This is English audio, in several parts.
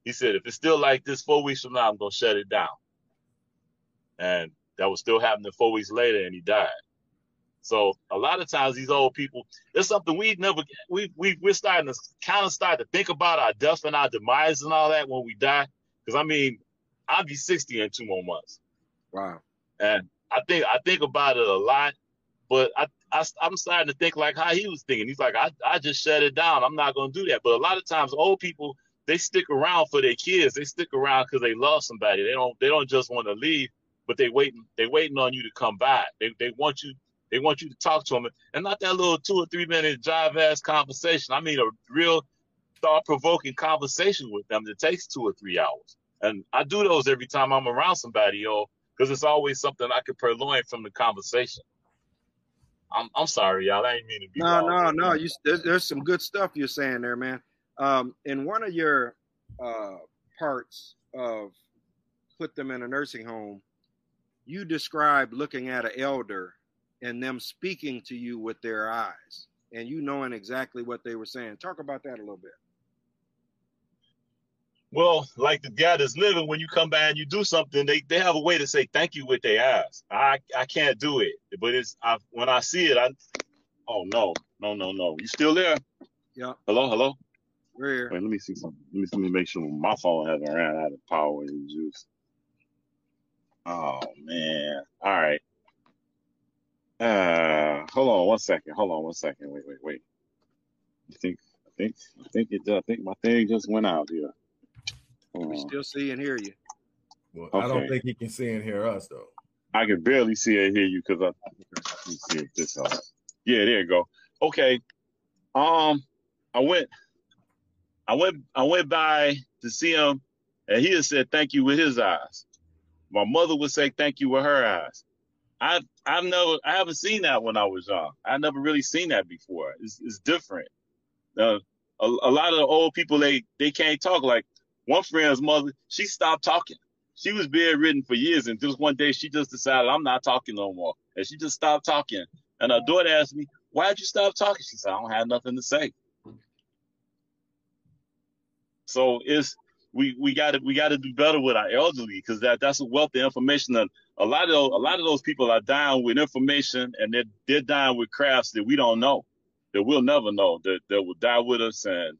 He said, if it's still like this 4 weeks from now, I'm going to shut it down. And that was still happening 4 weeks later, and he died. So a lot of times these old people, there's something we're starting to kind of start to think about our death and our demise and all that when we die. Because I mean, I'll be 60 in 2 more months. Wow. And I think about it a lot, but I'm starting to think like how he was thinking. He's like, I just shut it down. I'm not going to do that. But a lot of times old people, they stick around for their kids. They stick around because they love somebody. They don't just want to leave, but they waiting on you to come back. They want you to talk to them, and not that little 2 or 3 minute jive-ass conversation. I mean, a real thought-provoking conversation with them that takes 2 or 3 hours. And I do those every time I'm around somebody, because it's always something I could purloin from the conversation. I'm sorry, y'all. I ain't mean to be No. There's some good stuff you're saying there, man. In one of your parts of Put Them in a Nursing Home, you described looking at an elder and them speaking to you with their eyes and you knowing exactly what they were saying. Talk about that a little bit. Well, like the guy that's living, when you come by and you do something, they have a way to say thank you with their eyes. I can't do it, but when I see it, oh no. You still there? Yeah. Hello? We're here. Wait, let me see something. Let me make sure my phone hasn't ran out of power and juice. Oh man. All right. Hold on one second. Wait. I think my thing just went out here. We still see and hear you. Well, okay. I don't think he can see and hear us though. I can barely see and hear you because let me see if this helps. Yeah, there you go. Okay. I went by to see him, and he had said thank you with his eyes. My mother would say thank you with her eyes. I haven't seen that when I was young. I never really seen that before. It's different. A lot of the old people, they can't talk. Like one friend's mother, she stopped talking. She was bedridden for years, and just one day she just decided I'm not talking no more, and she just stopped talking. And her daughter asked me, "Why'd you stop talking?" She said, "I don't have nothing to say." So we got to do better with our elderly, because that's a wealth of information. And a lot of those people are dying with information, and they're dying with crafts that we don't know, that we'll never know, that will die with us. And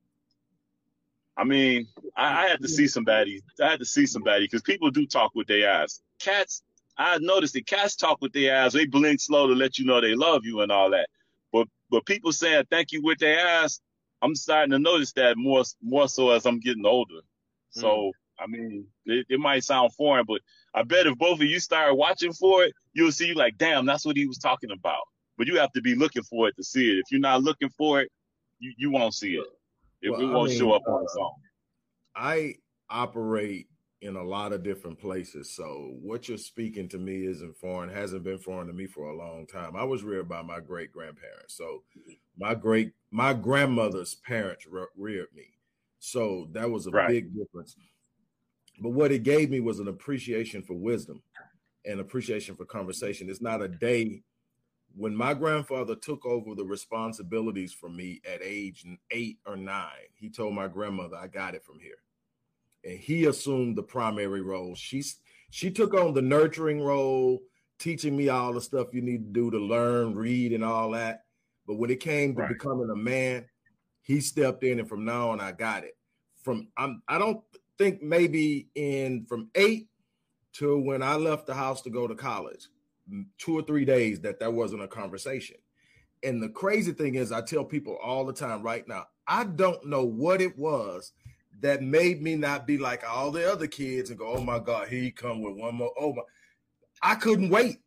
I mean, I had to see somebody. Because people do talk with their eyes. Cats, I noticed that cats talk with their eyes. They blink slow to let you know they love you and all that. But people saying thank you with their eyes, I'm starting to notice that more so as I'm getting older. So, I mean, it might sound foreign, but I bet if both of you start watching for it, you'll see like, damn, that's what he was talking about. But you have to be looking for it to see it. If you're not looking for it, you won't see it. It won't show up on its own. I operate in a lot of different places. So what you're speaking to me isn't foreign, hasn't been foreign to me for a long time. I was reared by my great grandparents. So my grandmother's parents reared me. So that was a big difference. But what it gave me was an appreciation for wisdom and appreciation for conversation. It's not a day. When my grandfather took over the responsibilities for me at age 8 or 9, he told my grandmother, "I got it from here." And he assumed the primary role. She took on the nurturing role, teaching me all the stuff you need to do to learn, read, and all that. But when it came to becoming a man, he stepped in, and from now on, I got it. I don't think maybe from 8 to when I left the house to go to college, 2 or 3 days that wasn't a conversation. And the crazy thing is, I tell people all the time right now, I don't know what it was that made me not be like all the other kids and go, "Oh my God, here he come with one more." Oh my, I couldn't wait.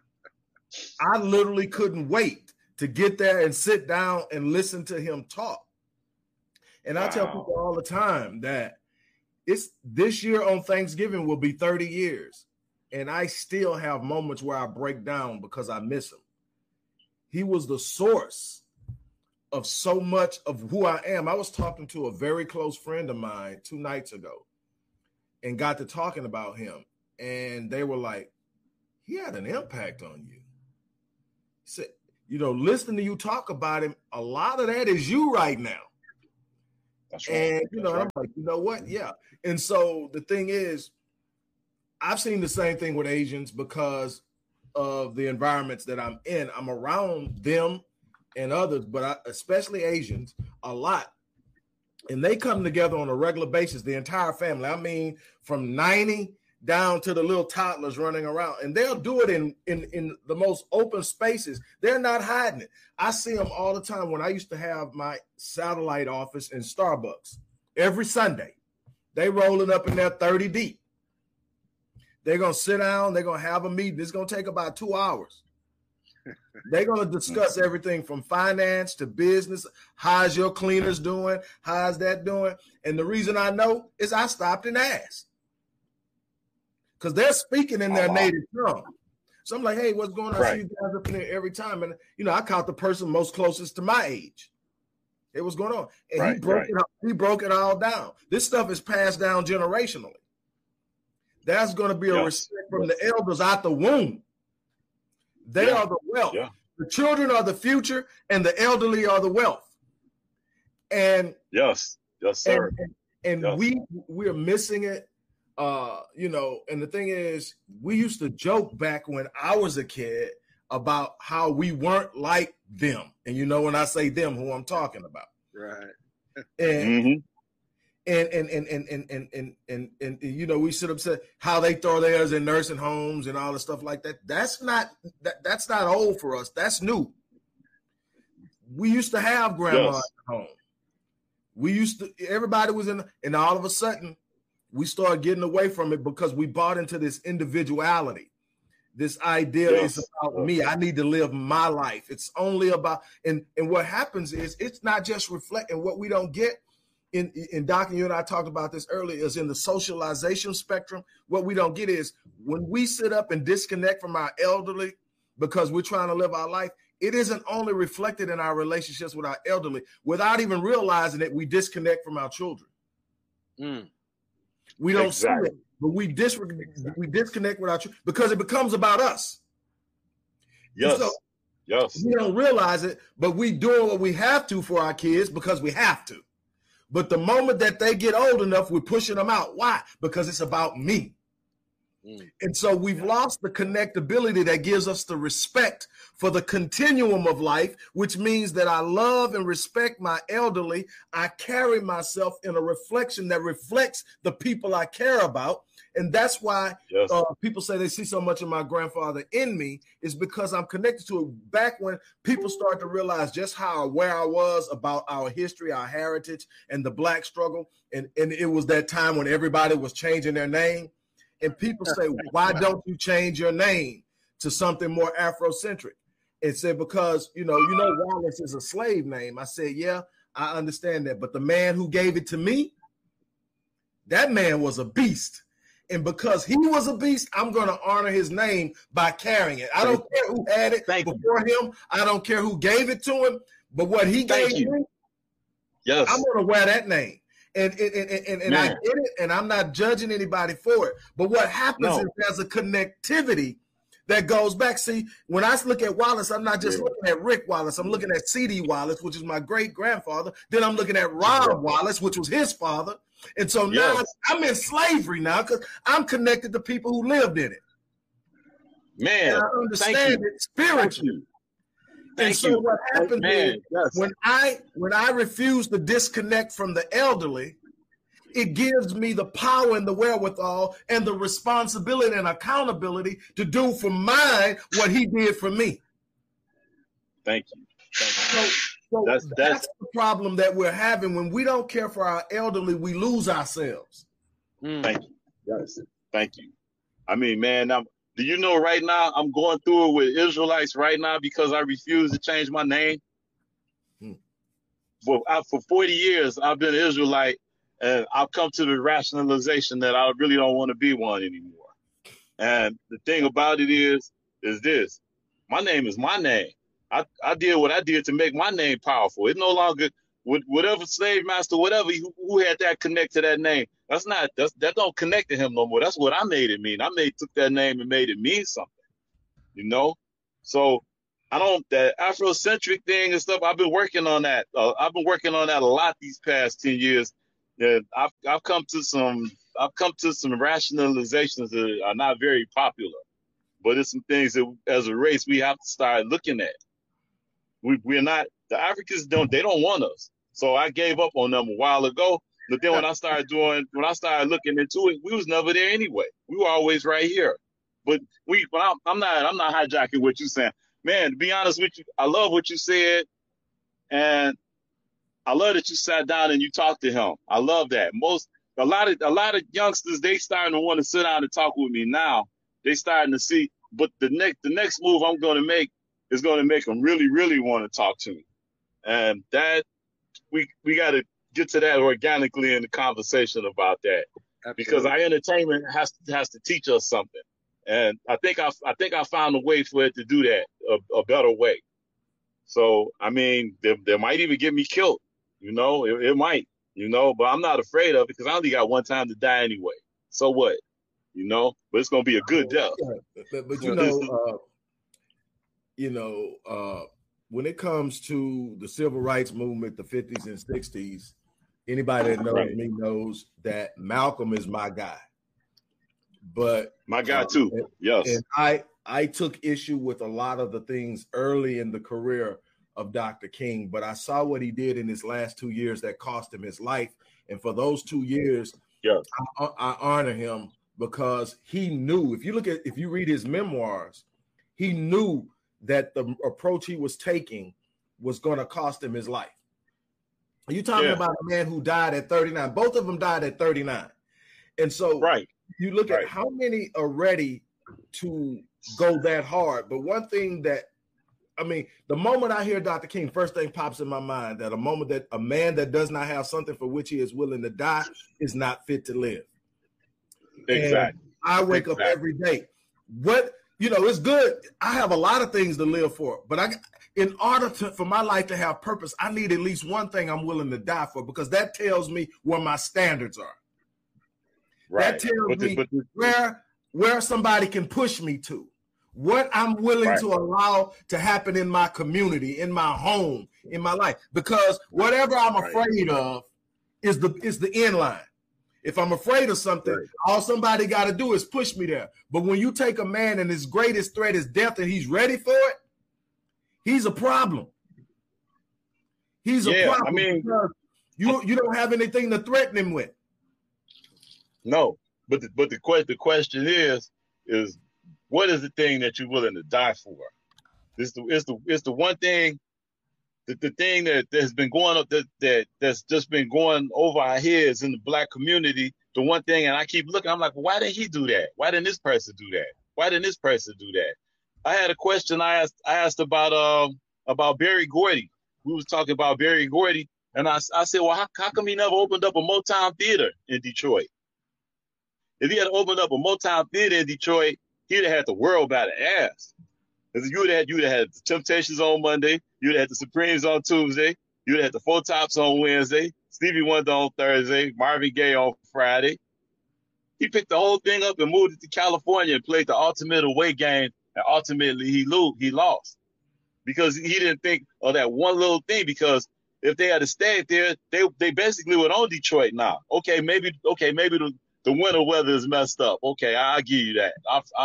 I literally couldn't wait to get there and sit down and listen to him talk. And I tell people all the time that this year on Thanksgiving will be 30 years. And I still have moments where I break down because I miss him. He was the source of so much of who I am. I was talking to a very close friend of mine 2 nights ago and got to talking about him. And they were like, "He had an impact on you." So, listening to you talk about him, a lot of that is you right now. That's right. And, you know, I'm like, you know what? Yeah. And so the thing is, I've seen the same thing with Asians because of the environments that I'm in. I'm around them and others, but especially Asians a lot. And they come together on a regular basis, the entire family. I mean, from 90 down to the little toddlers running around. And they'll do it in the most open spaces. They're not hiding it. I see them all the time when I used to have my satellite office in Starbucks. Every Sunday, they rolling up in there 30 deep. They're going to sit down. They're going to have a meeting. It's going to take about 2 hours. They're going to discuss everything from finance to business. How's your cleaners doing? How's that doing? And the reason I know is I stopped and asked. Because they're speaking in their native tongue. So I'm like, hey, what's going on? I see you guys up in there every time. And, you know, I caught the person most closest to my age. Hey, what's going on? And he broke it all down. This stuff is passed down generationally. There's going to be a respect from the elders out the womb. They are the wealth. Yeah. The children are the future, and the elderly are the wealth. And yes, sir. And we're missing it. You know, and the thing is, we used to joke back when I was a kid about how we weren't like them. And you know, when I say them, who I'm talking about. Right. And and you know, we sit up and say how they throw theirs in nursing homes and all the stuff like that. That's not old for us. That's new. We used to have grandma at home. Everybody was in, and all of a sudden we started getting away from it because we bought into this individuality. This idea is about me. I need to live my life. It's only about, and what happens is it's not just reflecting what we don't get. In Doc, and you and I talked about this earlier, is in the socialization spectrum. What we don't get is when we sit up and disconnect from our elderly because we're trying to live our life, it isn't only reflected in our relationships with our elderly. Without even realizing it, we disconnect from our children. We don't see it, but we disconnect with our children because it becomes about us. Yes. So, we don't realize it, but we doing what we have to for our kids because we have to. But the moment that they get old enough, we're pushing them out. Why? Because it's about me. And so we've lost the connectability that gives us the respect for the continuum of life, which means that I love and respect my elderly. I carry myself in a reflection that reflects the people I care about. And that's why people say they see so much of my grandfather in me, is because I'm connected to it. Back when people start to realize just how aware I was about our history, our heritage, and the Black struggle. And it was that time when everybody was changing their name. And people say, why don't you change your name to something more Afrocentric? And said, because, you know, Wallace is a slave name. I said, yeah, I understand that. But the man who gave it to me, that man was a beast. And because he was a beast, I'm going to honor his name by carrying it. I don't care who had it before him. I don't care who gave it to him. But what he gave me, I'm going to wear that name. And I get it, and I'm not judging anybody for it. But what happens is there's a connectivity that goes back. See, when I look at Wallace, I'm not just looking at Rick Wallace. I'm looking at C.D. Wallace, which is my great-grandfather. Then I'm looking at Rob Wallace, which was his father. And so now I'm in slavery now because I'm connected to people who lived in it. Man, and I understand it spiritually. What happens is when I refuse to disconnect from the elderly, it gives me the power and the wherewithal and the responsibility and accountability to do for mine what he did for me. Thank you. So that's the problem that we're having. When we don't care for our elderly, we lose ourselves. Thank you. Yes. Thank you. I mean, man, do you know right now I'm going through it with Israelites right now because I refuse to change my name? For 40 years, I've been an Israelite, and I've come to the rationalization that I really don't want to be one anymore. And the thing about it is this. My name is my name. I did what I did to make my name powerful. It's no longer whatever slave master, whatever who had that connect to that name. That don't connect to him no more. That's what I made it mean. Took that name and made it mean something, you know? So that Afrocentric thing and stuff. I've been working on that. I've been working on that a lot these past 10 years. And I've come to some rationalizations that are not very popular, but it's some things that as a race we have to start looking at. We're not, the Africans they don't want us. So I gave up on them a while ago. But then when I started looking into it, we was never there anyway. We were always right here. But I'm not hijacking what you're saying. Man, to be honest with you, I love what you said. And I love that you sat down and you talked to him. I love that. A lot of youngsters, they starting to want to sit down and talk with me now. They starting to see, but the next move I'm going to make is going to make them really, really want to talk to me. And that we got to get to that organically in the conversation about that. Absolutely. Because our entertainment has to teach us something. And I think I found a way for it to do that, a better way. So, I mean, they might even get me killed, it might, but I'm not afraid of it because I only got one time to die anyway. So what, but it's going to be a good death. But when it comes to the civil rights movement, the 50s and 60s, anybody that knows me knows that Malcolm is my guy. But my guy too. Yes. And I took issue with a lot of the things early in the career of Dr. King, but I saw what he did in his last 2 years that cost him his life. And for those 2 years, yes, I honor him because he knew, if you read his memoirs, he knew that the approach he was taking was going to cost him his life. You're talking about a man who died at 39. Both of them died at 39. And so you look at how many are ready to go that hard. But one thing that, the moment I hear Dr. King, first thing pops in my mind that a man that does not have something for which he is willing to die is not fit to live. Exactly. And I wake up every day. It's good. I have a lot of things to live for, but in order for my life to have purpose, I need at least one thing I'm willing to die for, because that tells me where my standards are. Right. That tells me where somebody can push me to, what I'm willing to allow to happen in my community, in my home, in my life. Because whatever I'm afraid of is the end line. If I'm afraid of something, all somebody got to do is push me there. But when you take a man and his greatest threat is death and he's ready for it, he's a problem. He's a problem. Because you don't have anything to threaten him with. No, but the question is what is the thing that you're willing to die for? It's the one thing, the thing that has been going up that's just been going over our heads in the Black community. The one thing, and I keep looking, I'm like, why didn't he do that? Why didn't this person do that? Why didn't this person do that? I had a question I asked about Berry Gordy. We was talking about Berry Gordy, and I said, well, how come he never opened up a Motown theater in Detroit? If he had opened up a Motown theater in Detroit, he'd have had the world by the ass. Because you'd have had the Temptations on Monday, you'd have had the Supremes on Tuesday, you'd have had the Four Tops on Wednesday, Stevie Wonder on Thursday, Marvin Gaye on Friday. He picked the whole thing up and moved it to California and played the ultimate away game, and ultimately he lost. Because he didn't think of that one little thing, because if they had stayed there, they basically would own Detroit now. Okay, maybe the winter weather is messed up. Okay, I'll give you that.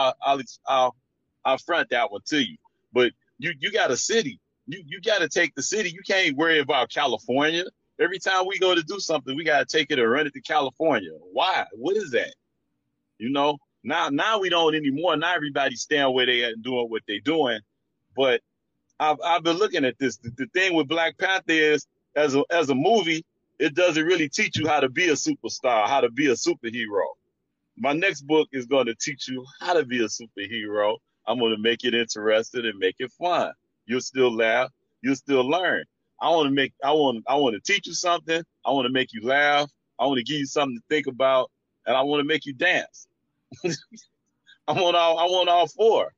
I'll front that one to you. But you got a city. You got to take the city. You can't worry about California. Every time we go to do something, we got to take it and run it to California. Why? What is that? Now we don't anymore. Now everybody's staying where they at and doing what they're doing. But I've been looking at this. The thing with Black Panther is, as a movie, it doesn't really teach you how to be a superstar, how to be a superhero. My next book is going to teach you how to be a superhero. I'm going to make it interesting and make it fun. You'll still laugh. You'll still learn. I want to teach you something. I want to make you laugh. I want to give you something to think about, and I want to make you dance. I want all four.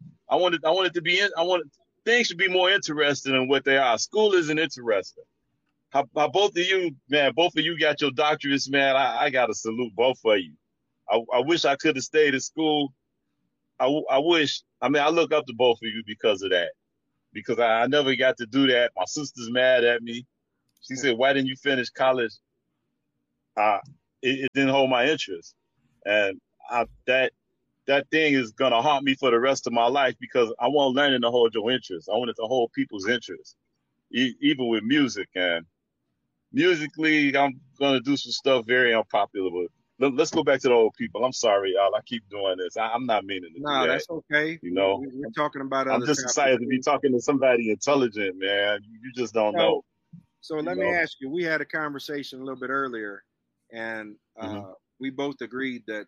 Things should be more interesting than what they are. School isn't interesting. How both of you got your doctorates, man. I got to salute both of you. I wish I could have stayed at school. I look up to both of you because of that. because I never got to do that. My sister's mad at me. She said, "Why didn't you finish college?" It didn't hold my interest, and that thing is gonna haunt me for the rest of my life because I want learning to hold your interest. I want it to hold people's interest, even with music. And musically, I'm gonna do some stuff very unpopular. But let's go back to the old people. I'm sorry, y'all. I keep doing this. I'm not meaning to do that. That's okay. You know, we're talking about. I'm just excited to be talking to somebody intelligent, man. You just don't know. So let me ask you. We had a conversation a little bit earlier, and we both agreed that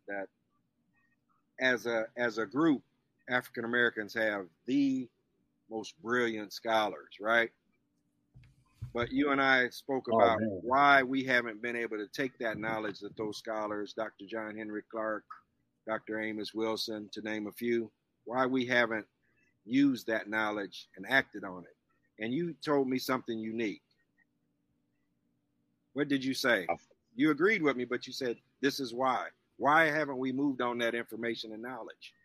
as a group, African Americans have the most brilliant scholars, right? But you and I spoke about why we haven't been able to take that knowledge that those scholars, Dr. John Henry Clarke, Dr. Amos Wilson, to name a few, why we haven't used that knowledge and acted on it. And you told me something unique. What did you say? You agreed with me, but you said, this is why. Why haven't we moved on that information and knowledge?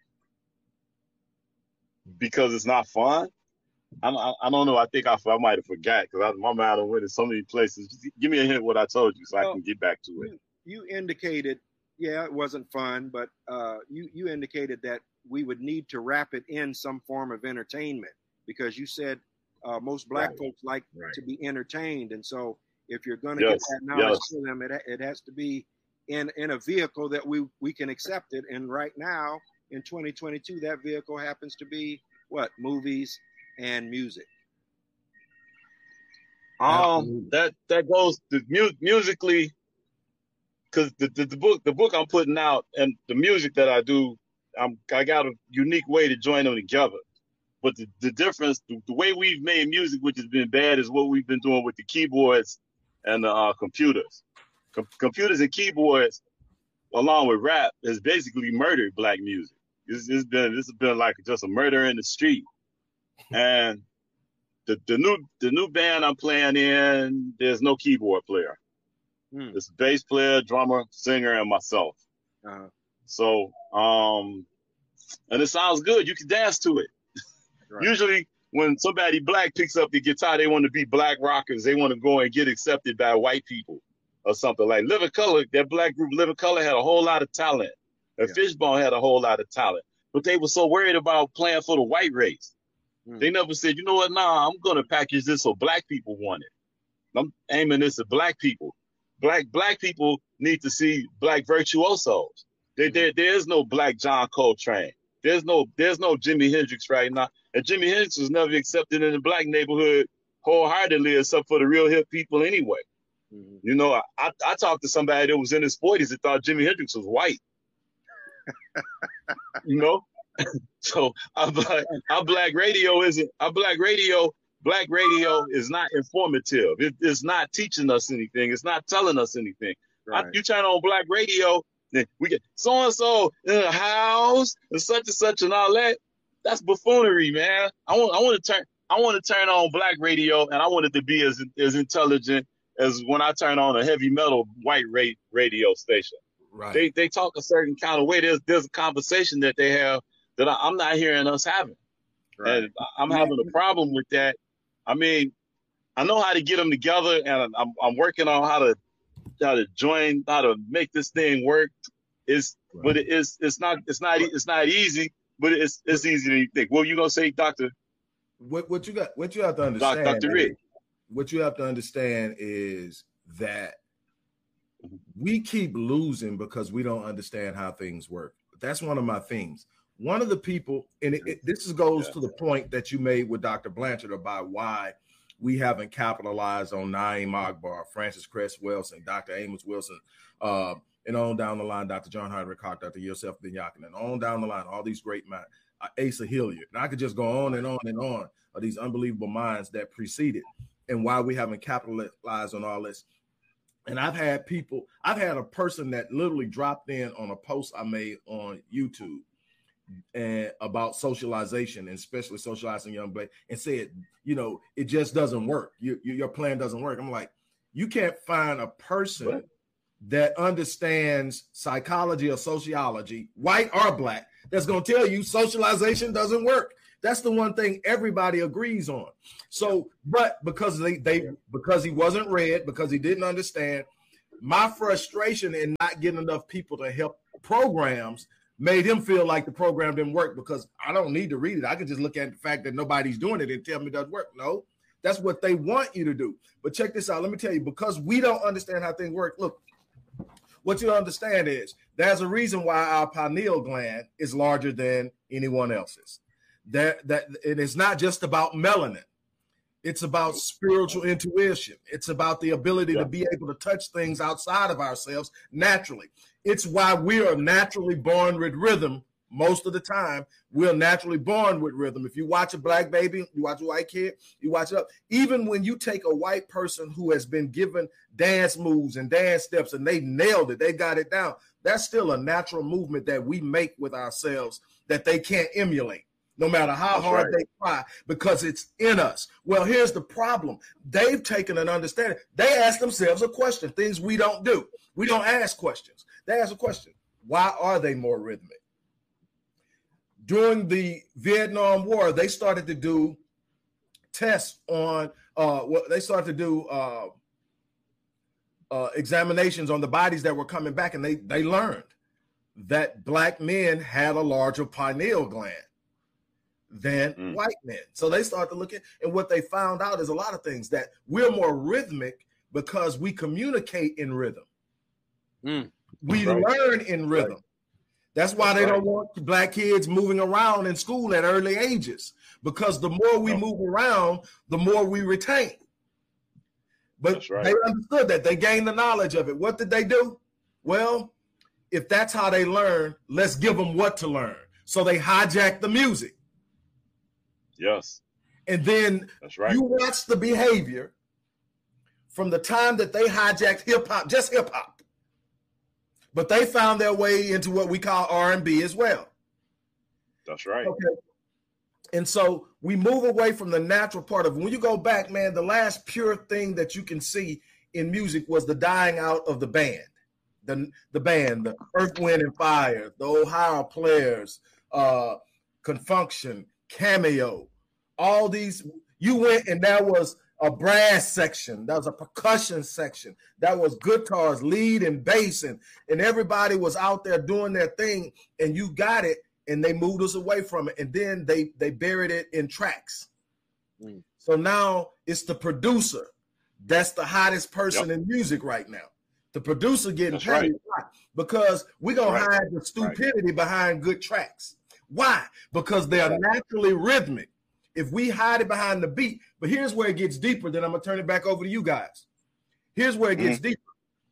Because it's not fun. I don't know. I think I might have forgot because my mind went in so many places. Just give me a hint what I told you so I can get back to it. You indicated, it wasn't fun, but you indicated that we would need to wrap it in some form of entertainment because you said most Black folks like to be entertained. And so if you're going to get that knowledge to them, it has to be in a vehicle that we can accept it. And right now in 2022, that vehicle happens to be what? Movies and music. That goes to musically, because the book I'm putting out and the music that I do, I got a unique way to join them together. But the difference, the way we've made music, which has been bad, is what we've been doing with the keyboards and the computers. Computers and keyboards, along with rap, has basically murdered Black music. This has been like just a murder in the street. And the new band I'm playing in, there's no keyboard player. It's bass player, drummer, singer, and myself. So, and it sounds good. You can dance to it. Right. Usually, when somebody Black picks up the guitar, they want to be Black rockers. They want to go and get accepted by white people or something. Like Living Color, that Black group Living Color had a whole lot of talent. And Fishbone had a whole lot of talent. But they were so worried about playing for the white race. They never said, you know what, I'm going to package this so Black people want it. I'm aiming this at Black people. Black people need to see Black virtuosos. There is no Black John Coltrane. There's no Jimi Hendrix right now. And Jimi Hendrix was never accepted in the Black neighborhood wholeheartedly except for the real hip people anyway. You know, I talked to somebody that was in his 40s that thought Jimi Hendrix was white. You know? So Black radio is not informative. It's not teaching us anything. It's not telling us anything. Right. You turn on Black radio, then we get so and so in the house and such and all that. That's buffoonery, man. I want to turn on Black radio, and I want it to be as intelligent as when I turn on a heavy metal white radio station. Right. They talk a certain kind of way. There's a conversation that they have that I'm not hearing us having. Right. And I'm having a problem with that. I mean, I know how to get them together, and I'm working on how to join, how to make this thing work. But it's not easy, but it's easier than you think. What were you gonna say, Doctor? What you have to understand, Dr. Rick. What you have to understand is that we keep losing because we don't understand how things work. That's one of my things. One of the people, and this goes to the point that you made with Dr. Blanchard about why we haven't capitalized on Naeem Akbar, Francis Cress Wilson, Dr. Amos Wilson, and on down the line, Dr. John Henry Clarke, Dr. Yosef Ben-Yakin, and on down the line, all these great minds, Asa Hilliard. And I could just go on and on and on of these unbelievable minds that preceded and why we haven't capitalized on all this. And I've had a person that literally dropped in on a post I made on YouTube and about socialization, and especially socializing young Black, and said, it just doesn't work. Your plan doesn't work. I'm like, you can't find a person that understands psychology or sociology, white or Black, that's going to tell you socialization doesn't work. That's the one thing everybody agrees on. So, but because because he wasn't read, because he didn't understand, my frustration in not getting enough people to help programs made him feel like the program didn't work, because I don't need to read it. I can just look at the fact that nobody's doing it and tell me it doesn't work. No, that's what they want you to do. But check this out. Let me tell you, because we don't understand how things work. Look, what you understand is there's a reason why our pineal gland is larger than anyone else's. That and it's not just about melanin. It's about spiritual intuition. It's about the ability to be able to touch things outside of ourselves naturally. It's why we are naturally born with rhythm. Most of the time, we're naturally born with rhythm. If you watch a black baby, you watch a white kid, you watch it up. Even when you take a white person who has been given dance moves and dance steps and they nailed it, they got it down, that's still a natural movement that we make with ourselves that they can't emulate, no matter how hard they try, because it's in us. Well, here's the problem. They've taken an understanding. They ask themselves a question, things we don't do. We don't ask questions. They ask a question. Why are they more rhythmic? During the Vietnam War, they started to do tests on, they started to do examinations on the bodies that were coming back, and they learned that black men had a larger pineal gland than white men. So they started to look at, and what they found out is a lot of things, that we're more rhythmic because we communicate in rhythm. We learn in rhythm. That's why they don't want black kids moving around in school at early ages, because the more we move around, the more we retain. But they understood that. They gained the knowledge of it. What did they do? Well, if that's how they learn, let's give them what to learn. So they hijacked the music. Yes. And then you watch the behavior from the time that they hijacked hip-hop, just hip-hop. But they found their way into what we call R&B as well. That's right. Okay. And so we move away from the natural part of it. When you go back, man, the last pure thing that you can see in music was the dying out of the band. The band, the Earth, Wind, and Fire, the Ohio Players, Confunction, Cameo, all these. You went and there was a brass section, that was a percussion section, that was guitars, lead and bass, and everybody was out there doing their thing, and you got it, and they moved us away from it, and then they buried it in tracks. So now it's the producer that's the hottest person in music right now. The producer getting paid. Why? Because we're going to hide the stupidity behind good tracks. Why? Because they are naturally rhythmic. If we hide it behind the beat, but here's where it gets deeper, then I'm going to turn it back over to you guys. Here's where it gets deeper.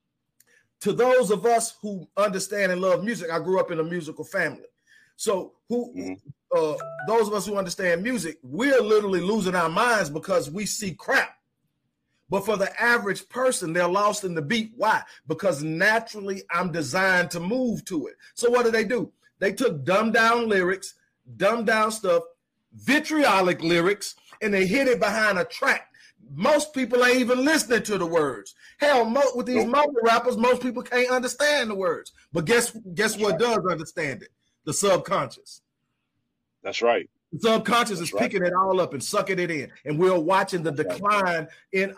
To those of us who understand and love music, I grew up in a musical family. So those of us who understand music, we're literally losing our minds because we see crap. But for the average person, they're lost in the beat. Why? Because naturally I'm designed to move to it. So what do? They took dumbed down lyrics, dumbed down stuff, vitriolic lyrics, and they hid it behind a track. Most people ain't even listening to the words. Hell, with these mumble rappers, most people can't understand the words. But guess what does understand it? The subconscious. That's right. The subconscious is picking it all up and sucking it in. And we're watching the decline in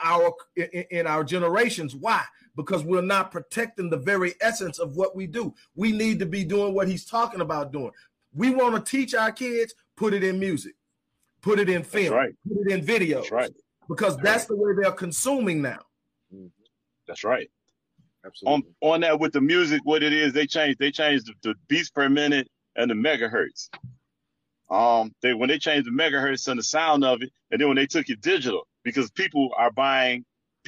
our generations. Why? Because we're not protecting the very essence of what we do. We need to be doing what he's talking about doing. We want to teach our kids, put it in music, put it in film, put it in videos. That's right. Because that's the way they're consuming now. That's right. Absolutely. On that with the music, what it is, they changed the beats per minute and the megahertz. When they changed the megahertz and the sound of it, and then when they took it digital, because people are buying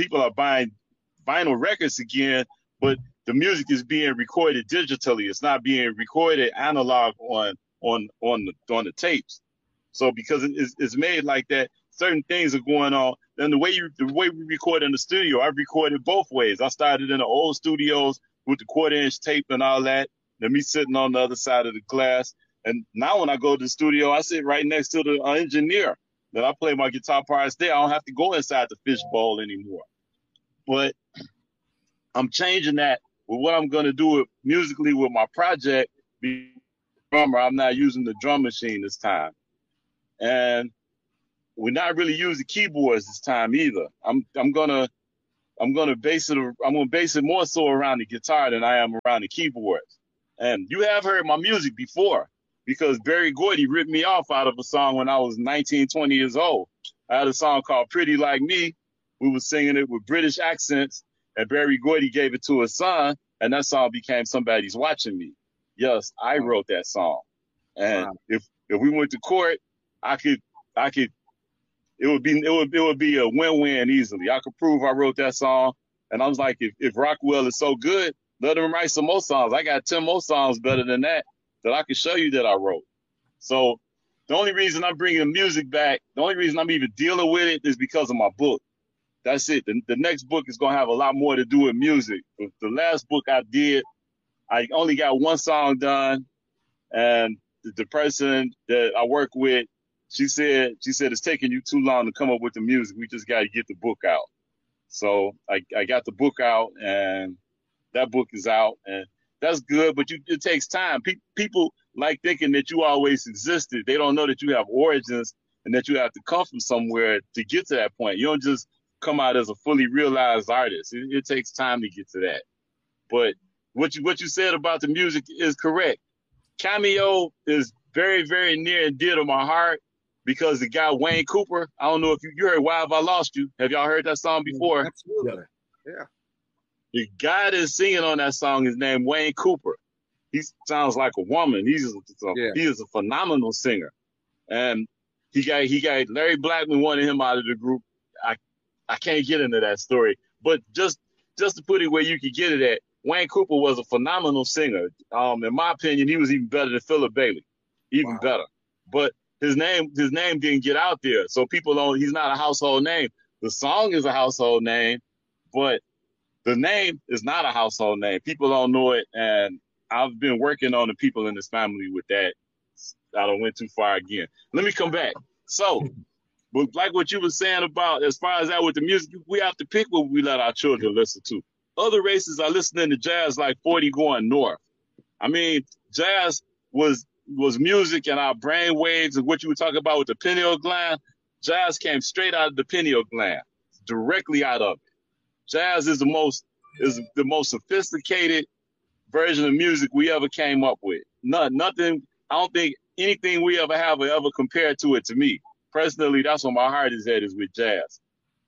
vinyl records again, but the music is being recorded digitally. It's not being recorded analog on the tapes. So because it's made like that, certain things are going on. Then the way we record in the studio, I've recorded both ways. I started in the old studios with the 1/4-inch tape and all that. Then me sitting on the other side of the glass. And now when I go to the studio, I sit right next to the engineer. Then I play my guitar parts there. I don't have to go inside the fishbowl anymore. But I'm changing that with what I'm going to do musically with my project. Drummer, I'm not using the drum machine this time. and we're not really using keyboards this time either. I'm gonna base it more so around the guitar than I am around the keyboards. And you have heard my music before because Berry Gordy ripped me off out of a song when I was 19, 20 years old. I had a song called Pretty Like Me. We were singing it with British accents, and Berry Gordy gave it to his son, and that song became Somebody's Watching Me. Yes, I wrote that song. And if we went to court, it would be a win-win easily. I could prove I wrote that song. And I was like, if Rockwell is so good, let him write some more songs. I got 10 more songs better than that I can show you that I wrote. So the only reason I'm bringing the music back, the only reason I'm even dealing with it is because of my book. That's it. The next book is going to have a lot more to do with music. The last book I did, I only got one song done. And the person that I work with, she said it's taking you too long to come up with the music. We just got to get the book out. So I got the book out, and that book is out, and that's good. But it takes time. People like thinking that you always existed. They don't know that you have origins and that you have to come from somewhere to get to that point. You don't just come out as a fully realized artist. It takes time to get to that. But what you said about the music is correct. Cameo is very, very near and dear to my heart because the guy Wayne Cooper, I don't know if you heard Why Have I Lost You? Have y'all heard that song before? Absolutely. Yeah. The guy that's singing on that song is named Wayne Cooper. He sounds like a woman. He is a phenomenal singer. And he got Larry Blackman wanted him out of the group. I can't get into that story. But just to put it where you could get it at, Wayne Cooper was a phenomenal singer. In my opinion, he was even better than Philip Bailey. Even better. But his name didn't get out there. So he's not a household name. The song is a household name, but the name is not a household name. People don't know it. And I've been working on the people in this family with that. I don't went too far again. Let me come back. So, but like what you were saying about as far as that with the music, we have to pick what we let our children listen to. Other races are listening to jazz like 40 going north. I mean, jazz was music and our brain waves and what you were talking about with the pineal gland. Jazz came straight out of the pineal gland, directly out of it. Jazz is the most sophisticated version of music we ever came up with. Nothing. I don't think anything we ever have will ever compare to it. To me personally, that's where my heart is at, is with jazz.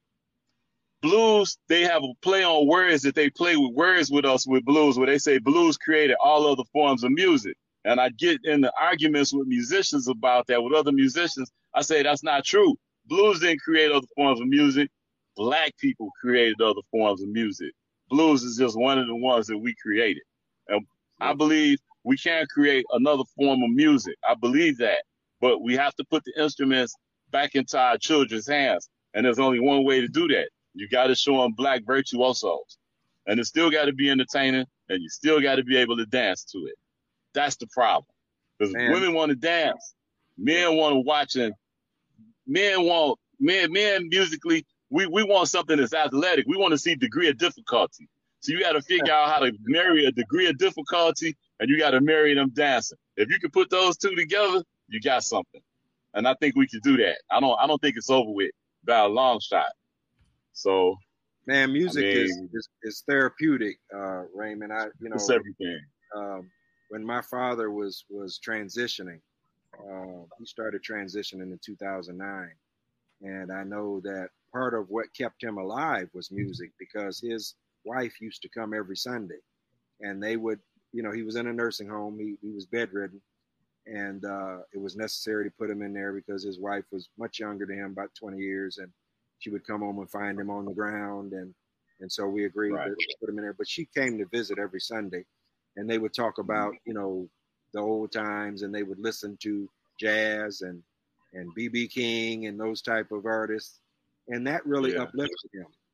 Blues, they have a play on words that they play with words with us with blues, where they say blues created all other forms of music. And I get in the arguments with musicians about that, with other musicians. I say that's not true. Blues didn't create other forms of music. Black people created other forms of music. Blues is just one of the ones that we created. And I believe we can't create another form of music. I believe that. But we have to put the instruments back into our children's hands. And there's only one way to do that. You got to show them black virtuosos. And it still got to be entertaining, and you still got to be able to dance to it. That's the problem. Because women want to dance. Men want to watch, and men musically, we want something that's athletic. We want to see degree of difficulty. So you got to figure out how to marry a degree of difficulty, and you got to marry them dancing. If you can put those two together, you got something. And I think we can do that. I don't think it's over with by a long shot. So, man, music is therapeutic, Raymond. It's everything. When my father was transitioning, he started transitioning in 2009, and I know that part of what kept him alive was music, because his wife used to come every Sunday, and they would, he was in a nursing home. He was bedridden, and it was necessary to put him in there because his wife was much younger than him, about 20 years, and she would come home and find him on the ground, and so we agreed to put him in there. But she came to visit every Sunday, and they would talk about, the old times, and they would listen to jazz and B.B. King and those type of artists, and that really uplifted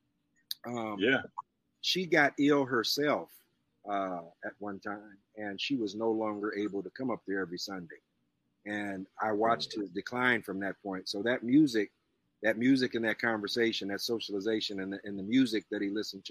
him. She got ill herself at one time, and she was no longer able to come up there every Sunday, and I watched his decline from that point. So that music and that conversation, that socialization, and the music that he listened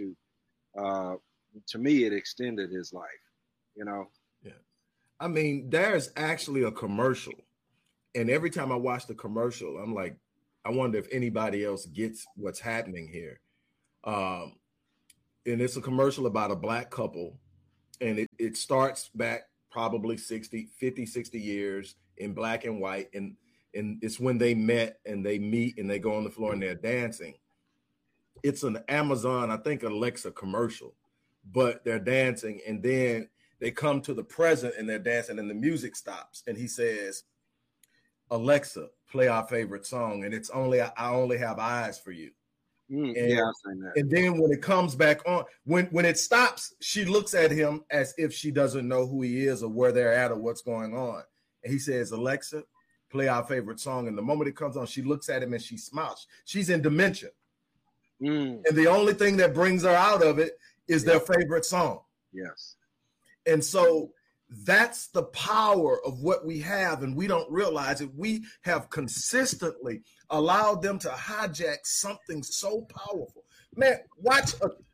to me, it extended his life, Yeah. I mean, there's actually a commercial, And every time I watch the commercial, I'm like, I wonder if anybody else gets what's happening here. And it's a commercial about a black couple, and it starts back probably 50, 60 years in black and white. And it's when they met and they meet and they go on the floor and they're dancing. It's an Amazon, I think, Alexa commercial, but they're dancing. And then they come to the present and they're dancing and the music stops. And he says, Alexa, play our favorite song. And it's only, I only have eyes for you. Yeah, I've seen that. And then when it comes back on, when it stops, she looks at him as if she doesn't know who he is or where they're at or what's going on. And he says, Alexa, play our favorite song. And the moment it comes on, she looks at him and she smiles. She's in dementia. And the only thing that brings her out of it is their favorite song. Yes. And so that's the power of what we have, and we don't realize it. We have consistently allowed them to hijack something so powerful. Man, watch.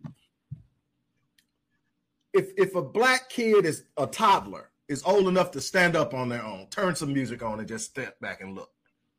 If a black kid is a toddler, is old enough to stand up on their own, turn some music on and just step back and look.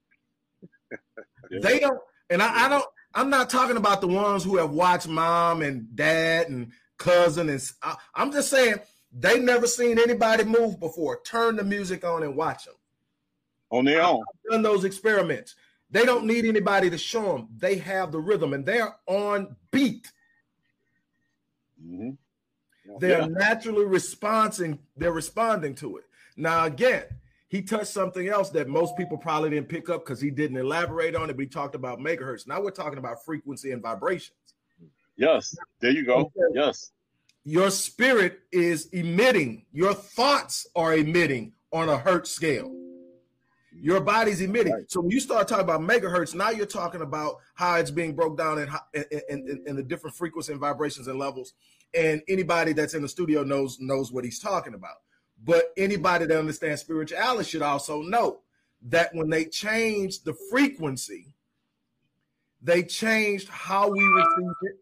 They don't, and I don't, I'm not talking about the ones who have watched mom and dad and cousin. And I'm just saying they've never seen anybody move before. Turn the music on and watch them. On their own. I've done those experiments. They don't need anybody to show them. They have the rhythm and they're on beat. Mm-hmm. They're naturally responding. They're responding to it. Now, again, he touched something else that most people probably didn't pick up because he didn't elaborate on it, but he talked about megahertz. Now we're talking about frequency and vibrations. Yes, there you go. Okay. Yes. Your spirit is emitting. Your thoughts are emitting on a hertz scale. Your body's emitting. Right. So when you start talking about megahertz, now you're talking about how it's being broke down in the different frequencies and vibrations and levels. And anybody that's in the studio knows what he's talking about. But anybody that understands spirituality should also know that when they changed the frequency, they changed how we receive it,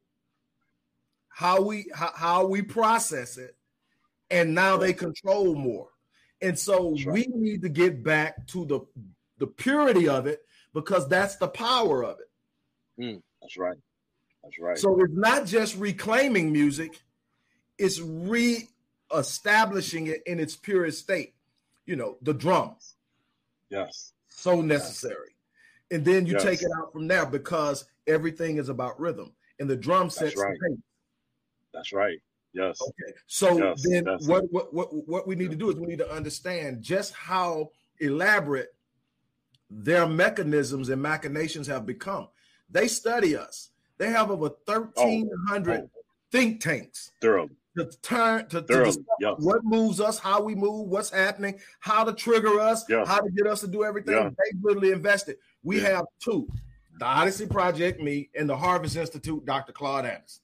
how we process it, and now they control more. And so we need to get back to the purity of it because that's the power of it. That's right. That's right. So it's not just reclaiming music, it's establishing it in its purest state. You know, the drums. Yes. So necessary. Yes. And then you take it out from there because everything is about rhythm. And the drum sets the pace. That's right. Yes. Okay. So then what we need to do is we need to understand just how elaborate their meturnisms and machinations have become. They study us. They have over 1,300 think tanks. Thoroughly. To discuss what moves us, how we move, what's happening, how to trigger us, how to get us to do everything. They literally invested. We have two, the Odyssey Project, me, and the Harvest Institute, Dr. Claude Anderson.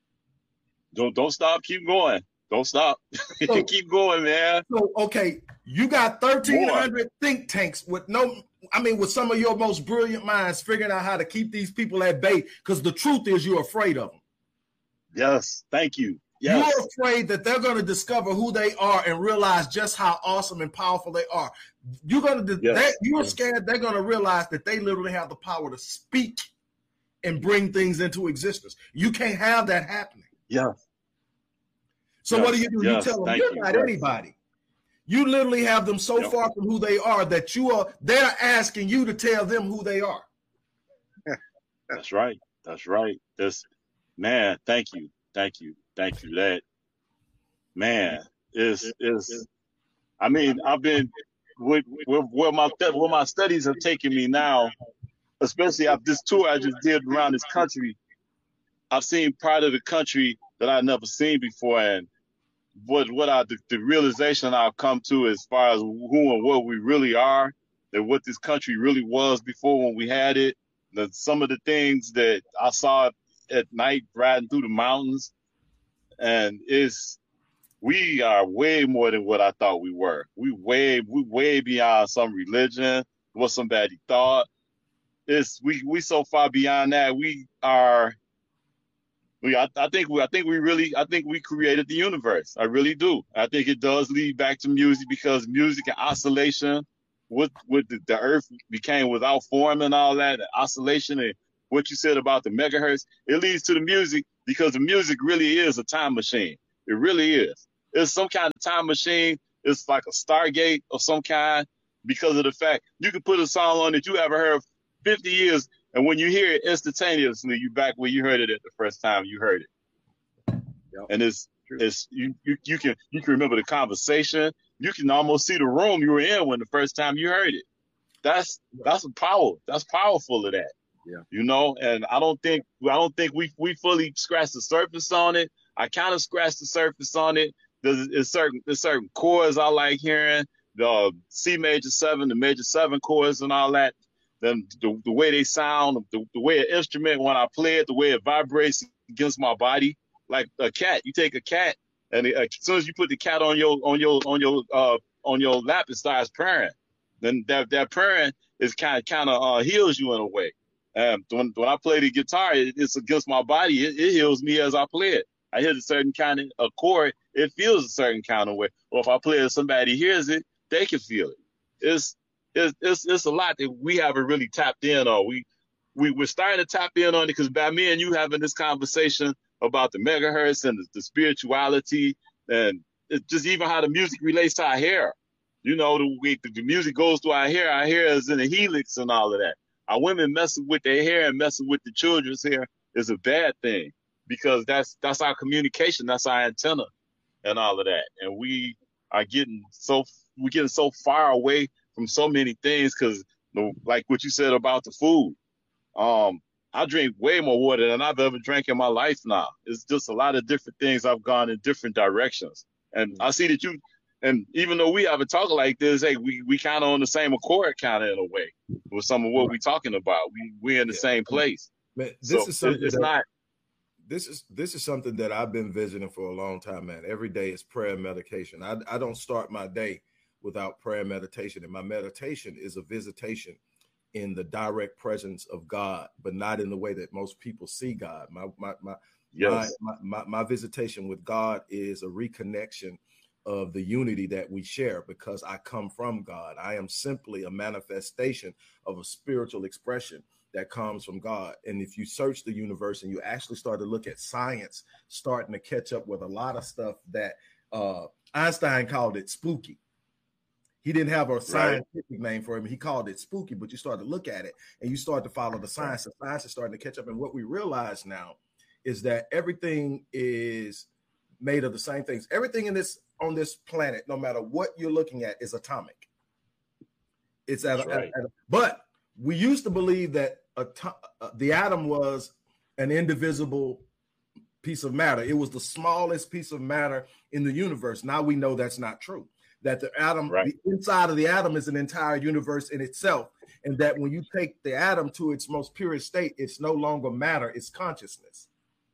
Don't stop. Keep going. Don't stop. So, keep going, man. So, okay, you got 1,300 think tanks with some of your most brilliant minds figuring out how to keep these people at bay because the truth is you're afraid of them. Yes. Thank you. Yes. You're afraid that they're going to discover who they are and realize just how awesome and powerful they are. You're scared they're going to realize that they literally have the power to speak and bring things into existence. You can't have that happening. Yeah. So what do? You tell them you're not anybody. You literally have them so far from who they are that they're asking you to tell them who they are. That's right. That's right. Man, thank you. That man is I mean, I've been where my studies have taken me now, especially after this tour I just did around this country. I've seen part of the country that I've never seen before, and the realization I've come to as far as who and what we really are, that what this country really was before when we had it, some of the things that I saw at night riding through the mountains, and we are way more than what I thought we were. We way beyond some religion, what somebody thought. We so far beyond that. I think we created the universe. I really do. I think it does lead back to music because music and oscillation the earth became without form and all that, and oscillation, and what you said about the megahertz, it leads to the music, because the music really is a time machine. It really is. It's some kind of time machine. It's like a Stargate of some kind, because of the fact you can put a song on that you ever heard 50 years, and when you hear it instantaneously, you back where you heard it at the first time you heard it. Yep. And it's you can remember the conversation. You can almost see the room you were in when the first time you heard it. That's a power. That's powerful of that. Yeah. You know, and I don't think we fully scratched the surface on it. I kind of scratched the surface on it. There's certain chords I like hearing, the C major 7, the major 7 chords and all that. Then the way they sound, the way an instrument, when I play it, the way it vibrates against my body, like a cat. You take a cat, and as soon as you put the cat on your lap, it starts purring. Then that purring is kind of heals you in a way. When I play the guitar, it's against my body. It heals me as I play it. I hit a certain kind of a chord, it feels a certain kind of way. Or if I play it, somebody hears it, they can feel it. It's a lot that we haven't really tapped in on. We're starting to tap in on it, because by me and you having this conversation about the megahertz and the spirituality, and it's just even how the music relates to our hair. You know, the way the music goes through our hair is in a helix and all of that. Our women messing with their hair and messing with the children's hair is a bad thing, because that's our communication, that's our antenna and all of that. And we're getting so far away from so many things, because like what you said about the food. I drink way more water than I've ever drank in my life now. It's just a lot of different things. I've gone in different directions. And I see that and even though we haven't talked like this, hey, we kind of on the same accord, kind of in a way, with some of what we're talking about. We're in the same place. Man, this is something that I've been visiting for a long time, man. Every day is prayer and meditation. I don't start my day without prayer and meditation. And my meditation is a visitation in the direct presence of God, but not in the way that most people see God. My visitation with God is a reconnection of the unity that we share, because I come from God. I am simply a manifestation of a spiritual expression that comes from God. And if you search the universe and you actually start to look at science, starting to catch up with a lot of stuff that Einstein called it spooky. He didn't have a scientific name for him. He called it spooky, but you start to look at it and you start to follow the science. The science is starting to catch up. And what we realize now is that everything is made of the same things. Everything on this planet, no matter what you're looking at, is atomic. It's but we used to believe that the atom was an indivisible piece of matter. It was the smallest piece of matter in the universe. Now we know that's not true. That the atom, the inside of the atom, is an entire universe in itself, and that when you take the atom to its most purest state, it's no longer matter; it's consciousness.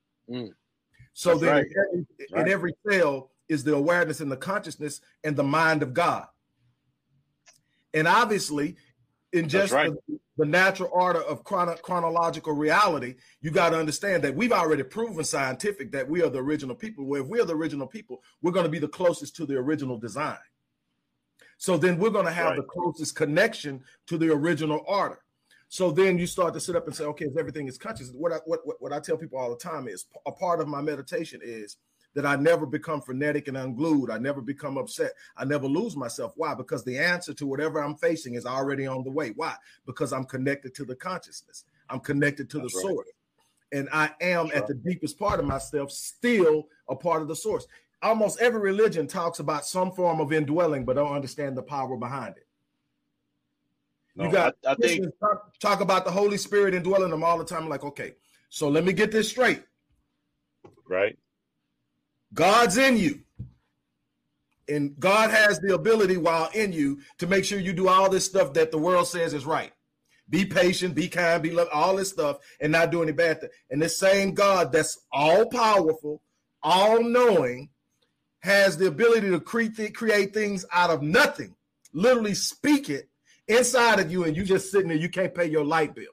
So then, in every cell is the awareness and the consciousness and the mind of God. And obviously, in just the natural order of chronological reality, you got to understand that we've already proven scientific that we are the original people. Well, if we are the original people, we're going to be the closest to the original design. So then we're going to have the closest connection to the original order. So then you start to sit up and say, okay, if everything is conscious, what I tell people all the time is a part of my meditation is that I never become frenetic and unglued. I never become upset. I never lose myself. Why? Because the answer to whatever I'm facing is already on the way. Why? Because I'm connected to the consciousness. I'm connected to the source. And I am at the deepest part of myself still a part of the source. Almost every religion talks about some form of indwelling, but don't understand the power behind it. No, you got I think talk about the Holy Spirit indwelling them all the time. Like, okay, so let me get this straight. Right. God's in you. And God has the ability while in you to make sure you do all this stuff that the world says is right. Be patient, be kind, be love, all this stuff, and not do any bad thing. And this same God that's all powerful, all knowing, has the ability to create things out of nothing, literally speak it inside of you, and you just sitting there, you can't pay your light bill.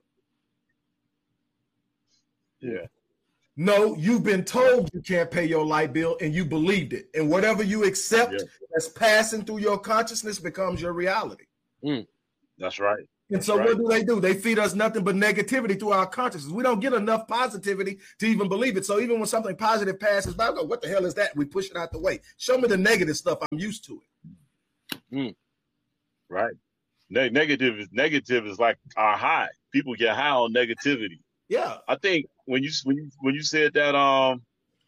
Yeah. No, you've been told you can't pay your light bill, and you believed it. And whatever you accept that's passing through your consciousness becomes your reality. That's right. And so what do? They feed us nothing but negativity through our consciousness. We don't get enough positivity to even believe it. So even when something positive passes by, I go, what the hell is that? We push it out the way. Show me the negative stuff. I'm used to it. Right. Negative is like our high. People get high on negativity. Yeah. I think when you said that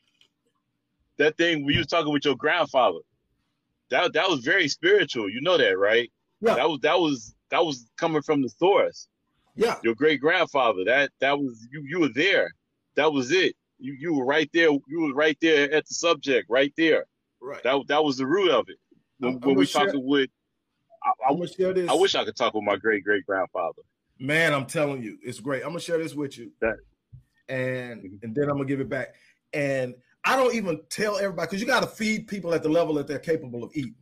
that thing when you was talking with your grandfather, that was very spiritual. You know that, right? Yeah. That was coming from the source. Yeah. Your great grandfather. That was you were there. That was it. You were right there. You were right there at the subject, right there. Right. That was the root of it. When we talking with I wish I could talk with my great grandfather. Man, I'm telling you, it's great. I'm gonna share this with you. And then I'm gonna give it back. And I don't even tell everybody, because you got to feed people at the level that they're capable of eating.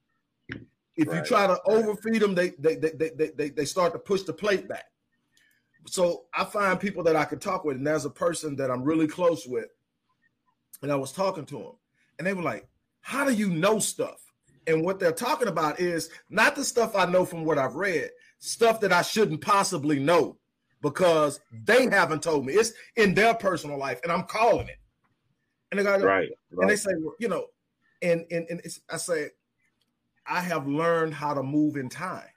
If you try to overfeed them, they start to push the plate back. So I find people that I can talk with, and there's a person that I'm really close with, and I was talking to him, and they were like, how do you know stuff? And what they're talking about is not the stuff I know from what I've read, stuff that I shouldn't possibly know because they haven't told me. It's in their personal life, and I'm calling it. And they go, right. And they say, well, you know, and I say, I have learned how to move in time.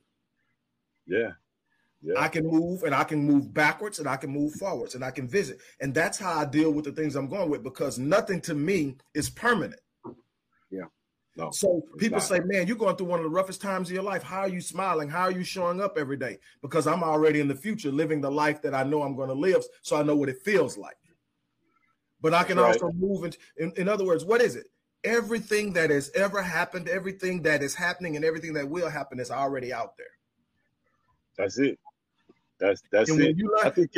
Yeah. I can move, and I can move backwards, and I can move forwards, and I can visit. And that's how I deal with the things I'm going with, because nothing to me is permanent. Yeah. No, so people say, man, you're going through one of the roughest times of your life. How are you smiling? How are you showing up every day? Because I'm already in the future living the life that I know I'm going to live, so I know what it feels like. But I can also move in other words, what is it? Everything that has ever happened, everything that is happening, and everything that will happen is already out there. That's it. That's it. I think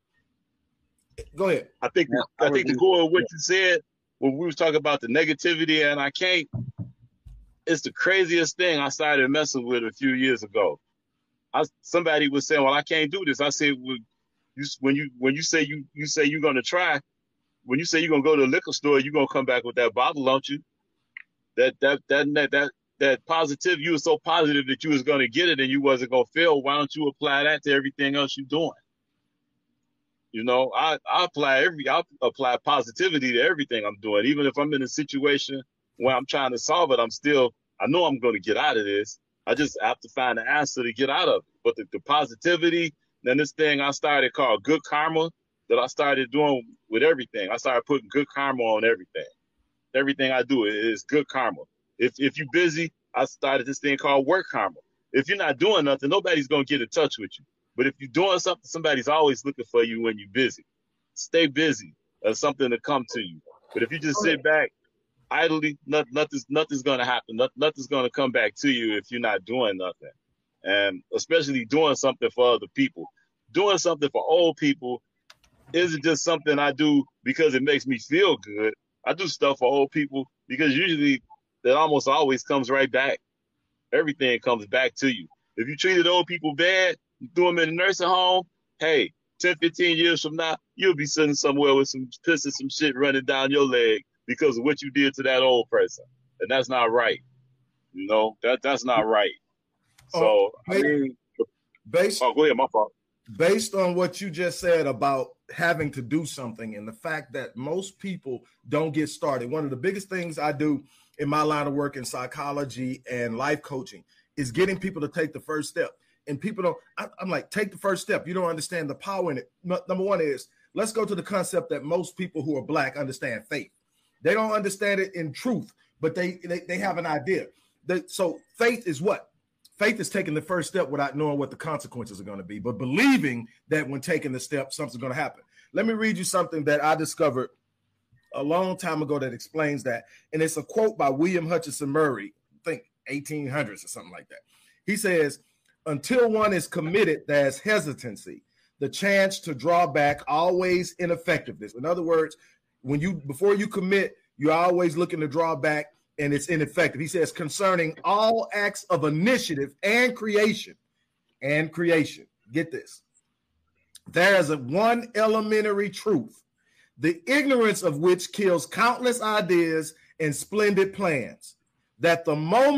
go ahead. I think to go with what you said when we was talking about the negativity, and I can't. It's the craziest thing I started messing with a few years ago. Somebody was saying, "Well, I can't do this." I said, "Well, when you say you're gonna try." When you say you're gonna go to the liquor store, you're gonna come back with that bottle, don't you? That positive, you were so positive that you was gonna get it and you wasn't gonna fail. Why don't you apply that to everything else you're doing? You know, I apply positivity to everything I'm doing. Even if I'm in a situation where I'm trying to solve it, I know I'm gonna get out of this. I just have to find the answer to get out of it. But the positivity, then this thing I started called good karma, that I started doing with everything. I started putting good karma on everything. Everything I do is good karma. If you're busy, I started this thing called work karma. If you're not doing nothing, nobody's going to get in touch with you. But if you're doing something, somebody's always looking for you when you're busy. Stay busy. There's something to come to you. But if you just sit back idly, nothing's going to happen. Nothing's going to come back to you if you're not doing nothing. And especially doing something for other people. Doing something for old people isn't just something I do because it makes me feel good. I do stuff for old people because usually that almost always comes right back. Everything comes back to you. If you treated old people bad, you threw them in a nursing home, hey, 10, 15 years from now, you'll be sitting somewhere with some piss and some shit running down your leg because of what you did to that old person. And that's not right. You know, that's not right. So, go ahead, my fault. Based on what you just said about having to do something and the fact that most people don't get started, one of the biggest things I do in my line of work in psychology and life coaching is getting people to take the first step. And people don't, I'm like, take the first step. You don't understand the power in it. Number one is, let's go to the concept that most people who are Black understand faith. They don't understand it in truth, but they have an idea. So faith is what? Faith is taking the first step without knowing what the consequences are going to be, but believing that when taking the step, something's going to happen. Let me read you something that I discovered a long time ago that explains that. And it's a quote by William Hutchinson Murray, I think 1800s or something like that. He says, until one is committed, there's hesitancy, the chance to draw back, always ineffectiveness. In other words, before you commit, you're always looking to draw back, and it's ineffective. He says, concerning all acts of initiative and creation, get this. There is one elementary truth, the ignorance of which kills countless ideas and splendid plans, that the moment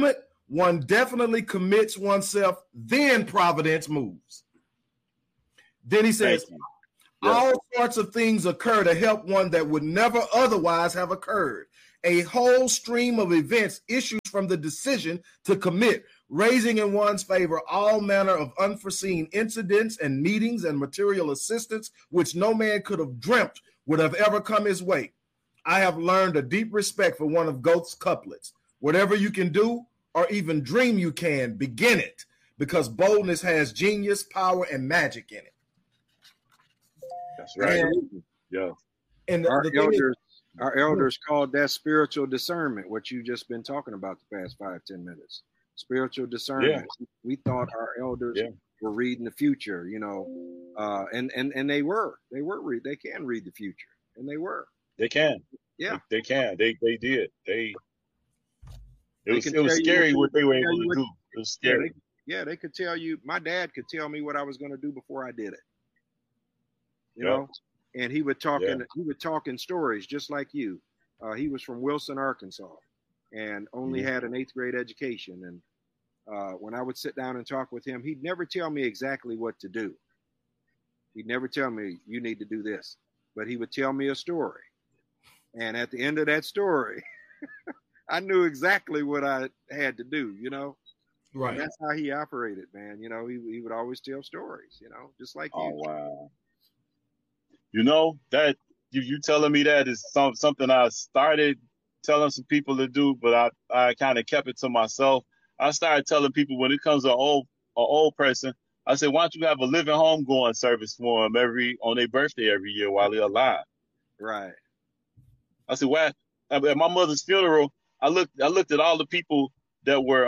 one definitely commits oneself, then providence moves. Then he says, all sorts of things occur to help one that would never otherwise have occurred. A whole stream of events issues from the decision to commit, raising in one's favor all manner of unforeseen incidents and meetings and material assistance which no man could have dreamt would have ever come his way. I have learned a deep respect for one of Goethe's couplets. Whatever you can do or even dream you can, begin it, because boldness has genius, power, and magic in it. That's right. And our elders called that spiritual discernment, what you've just been talking about the past 5-10 minutes. Spiritual discernment. We thought our elders were reading the future, you know, and they were. They can read the future, and they were. They can. Yeah, they can. They did. It was scary what they were able to do. It was scary. They could tell you. My dad could tell me what I was going to do before I did it. You know, and he would talk in stories just like you. He was from Wilson, Arkansas, and only had an 8th grade education. And when I would sit down and talk with him, he'd never tell me exactly what to do. He'd never tell me, you need to do this. But he would tell me a story. And at the end of that story, I knew exactly what I had to do, you know? Right. And that's how he operated, man. You know, he would always tell stories, you know, just like you. Oh, wow. You know, that you telling me that is something I started telling some people to do, but I kind of kept it to myself. I started telling people when it comes to an old person, I said, why don't you have a living homegoing service for them on their birthday every year while they're alive? Right. I said, why? At my mother's funeral, I looked at all the people that were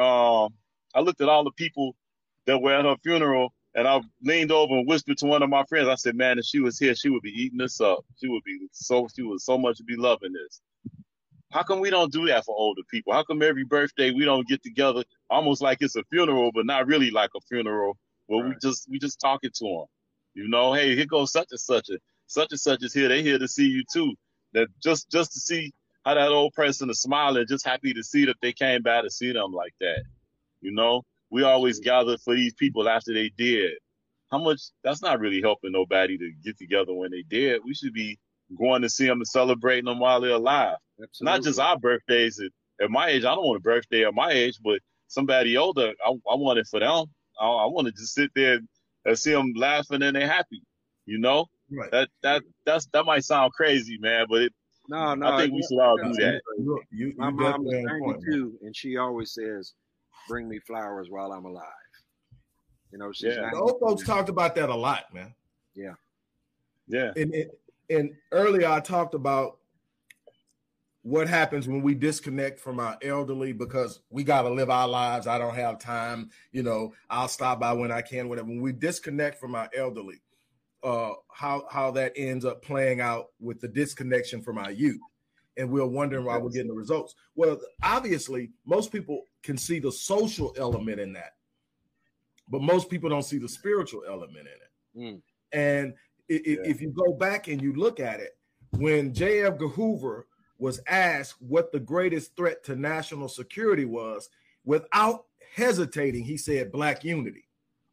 at her funeral, and I leaned over and whispered to one of my friends. I said, man, if she was here, she would be eating this up. She would so much be loving this. How come we don't do that for older people? How come every birthday we don't get together almost like it's a funeral, but not really like a funeral? Well, we just talking to them. You know, hey, here goes such and such is here. They here to see you too. That just to see how that old person is smiling, just happy to see that they came by to see them like that. You know, we always gather for these people after they did. How much? That's not really helping nobody to get together when they dead. We should be going to see them and celebrating them while they're alive. Absolutely. Not just our birthdays at my age. I don't want a birthday at my age, but somebody older, I want it for them. I want to just sit there and see them laughing and they're happy. You know, right. That might sound crazy, man, but I think we should all do that. My mom is 92, and she always says, "Bring me flowers while I'm alive." You know, she's the old folks talked about that a lot, man. Yeah. And earlier I talked about what happens when we disconnect from our elderly because we got to live our lives. I don't have time. You know, I'll stop by when I can, whatever. When we disconnect from our elderly, how that ends up playing out with the disconnection from our youth. And we're wondering why we're getting the results. Well, obviously, most people can see the social element in that, but most people don't see the spiritual element in it. And if you go back and you look at it, when J. Edgar Hoover was asked what the greatest threat to national security was, without hesitating, he said Black unity.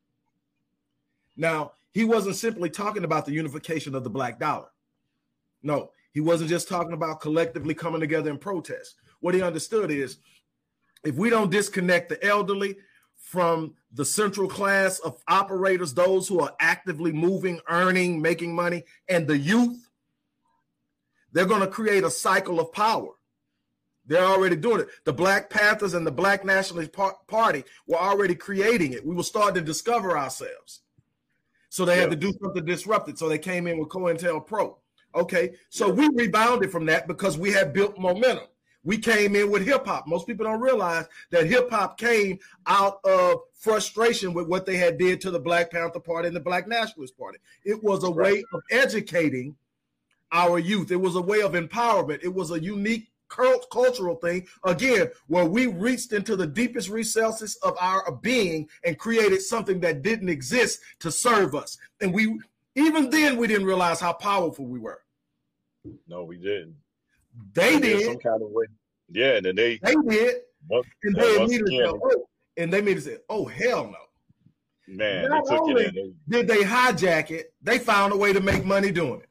Now, he wasn't simply talking about the unification of the Black dollar. No, he wasn't just talking about collectively coming together in protest. What he understood is if we don't disconnect the elderly from the central class of operators, those who are actively moving, earning, making money, and the youth, they're going to create a cycle of power. They're already doing it. The Black Panthers and the Black Nationalist Party were already creating it. We were starting to discover ourselves. So they had to do something disruptive. So they came in with COINTELPRO. Okay, so we rebounded from that because we had built momentum. We came in with hip hop. Most people don't realize that hip hop came out of frustration with what they had did to the Black Panther Party and the Black Nationalist Party. It was a way of educating our youth. It was a way of empowerment. It was a unique cultural thing, again, where we reached into the deepest recesses of our being and created something that didn't exist to serve us. And even then, we didn't realize how powerful we were. No, we didn't. They did. Some kind of way. Yeah, and then they did. And they immediately say, oh, hell no. Man, not they took only it in. did they hijack it, they found a way to make money doing it.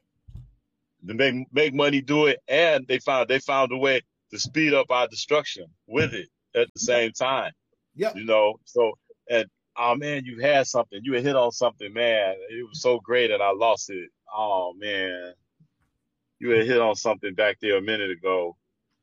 To make money do it, and they found a way to speed up our destruction with it at the same time. Yep. You know, so, and oh man, you had something. You had hit on something, man. It was so great and I lost it. Oh man. You had hit on something back there a minute ago.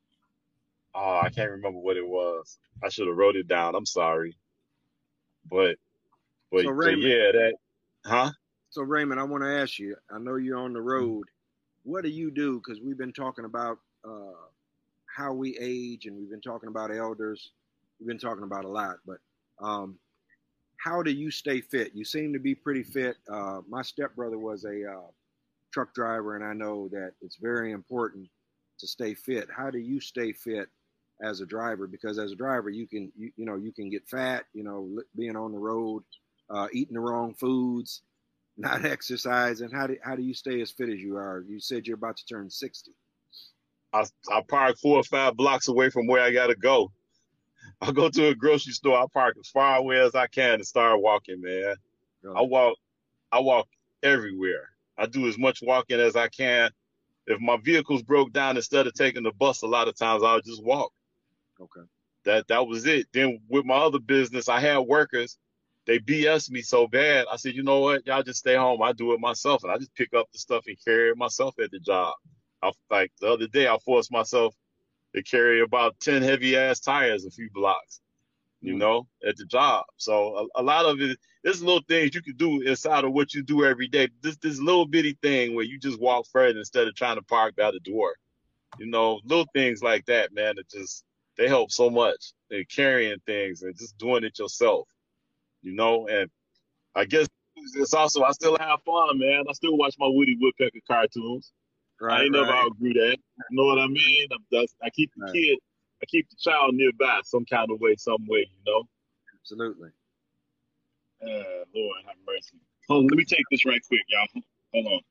Oh, I can't remember what it was. I should have wrote it down. I'm sorry. But Raymond, yeah, So Raymond, I want to ask you, I know you're on the road. What do you do? Because we've been talking about how we age, and we've been talking about elders. We've been talking about a lot, but how do you stay fit? You seem to be pretty fit. My stepbrother was a truck driver, and I know that it's very important to stay fit. How do you stay fit as a driver? Because as a driver, you can get fat, being on the road, eating the wrong foods, not exercising. How do you stay as fit as you are? You said you're about to turn 60. I park 4 or 5 blocks away from where I gotta go. I'll go to a grocery store. I park as far away as I can and start walking, man. Really? I walk everywhere. I do as much walking as I can. If my vehicle's broke down, instead of taking the bus, a lot of times I'll just walk. Okay. That was it. Then with my other business, I had workers. They BS me so bad. I said, you know what? Y'all just stay home. I do it myself. And I just pick up the stuff and carry it myself at the job. Like the other day, I forced myself to carry about 10 heavy ass tires a few blocks, at the job. So a lot of it, there's little things you can do inside of what you do every day. This little bitty thing where you just walk further instead of trying to park by the door. Little things like that, man, they help so much. They're carrying things and just doing it yourself, and I guess it's also, I still have fun, man. I still watch my Woody Woodpecker cartoons. Right, I ain't never outgrew that. You know what I mean? I keep the kid, I keep the child nearby some kind of way, some way, Absolutely. Lord have mercy. Hold on, let me take this right quick, y'all. Hold on.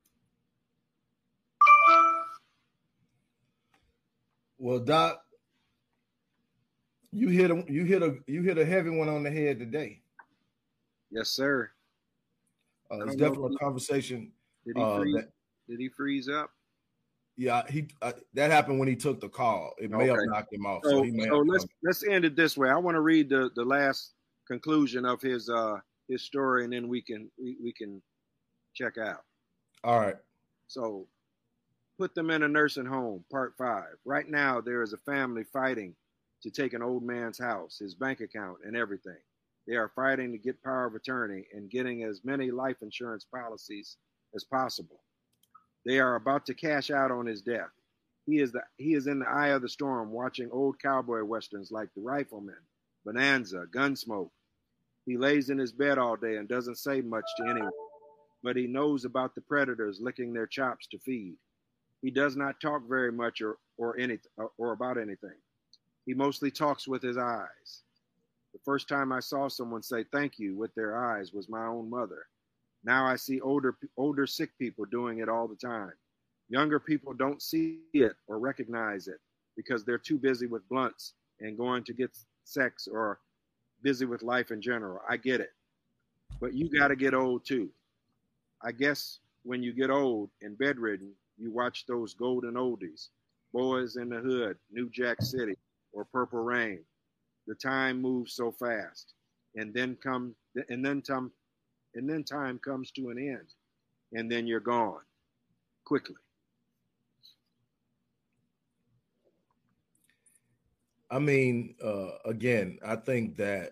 Well, Doc, you hit a heavy one on the head today. Yes, sir. It's definitely a conversation. Did he freeze up? Yeah, that happened when he took the call. It may have knocked him off. So let's end it this way. I want to read the last conclusion of his story, and then we can check out. All right. So, put them in a nursing home, part 5. Right now, there is a family fighting to take an old man's house, his bank account, and everything. They are fighting to get power of attorney and getting as many life insurance policies as possible. They are about to cash out on his death. He is in the eye of the storm, watching old cowboy westerns like The Rifleman, Bonanza, Gunsmoke. He lays in his bed all day and doesn't say much to anyone, but he knows about the predators licking their chops to feed. He does not talk very much or about anything. He mostly talks with his eyes. The first time I saw someone say thank you with their eyes was my own mother. Now I see older sick people doing it all the time. Younger people don't see it or recognize it because they're too busy with blunts and going to get sex or busy with life in general. I get it. But you got to get old too. I guess when you get old and bedridden, you watch those golden oldies, Boys in the Hood, New Jack City, or Purple Rain. The time moves so fast, and then time comes to an end, and then you're gone quickly. I mean, again, I think that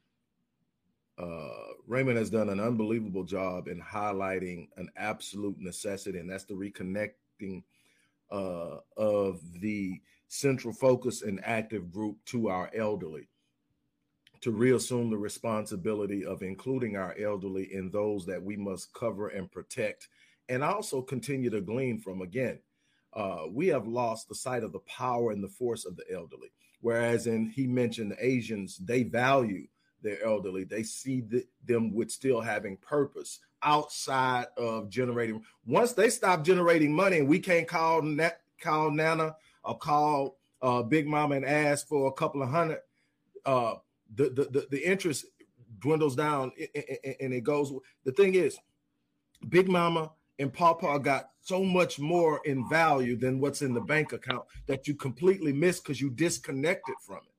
Raymond has done an unbelievable job in highlighting an absolute necessity, and that's the reconnecting of the central focus and active group to our elderly, to reassume the responsibility of including our elderly in those that we must cover and protect, and also continue to glean from. Again, we have lost the sight of the power and the force of the elderly. Whereas he mentioned the Asians, they value their elderly. They see them with still having purpose outside of generating. Once they stop generating money and we can't call Nana or call Big Mama and ask for a couple of hundred, the interest dwindles down and it goes. The thing is, Big Mama and Pawpaw got so much more in value than what's in the bank account that you completely miss because you disconnected from it.